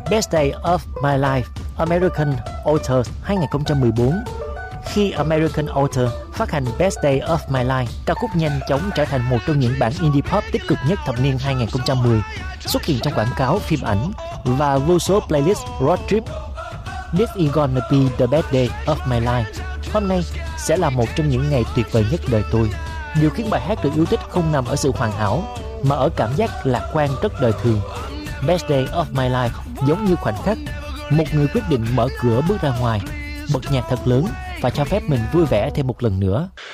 Best Day of My Life American Author 2014. Khi American Author phát hành Best Day of My Life, ca khúc nhanh chóng trở thành một trong những bản indie pop tích cực nhất thập niên 2010, xuất hiện trong quảng cáo, phim ảnh và vô số playlist road trip. This is gonna be the best day of my life. Hôm nay sẽ là một trong những ngày tuyệt vời nhất đời tôi. Điều khiến bài hát được yêu thích không nằm ở sự hoàn hảo, mà ở cảm giác lạc quan rất đời thường. Best Day of My Life giống như khoảnh khắc một người quyết định mở cửa bước ra ngoài, bật nhạc thật lớn và cho phép mình vui vẻ thêm một lần nữa.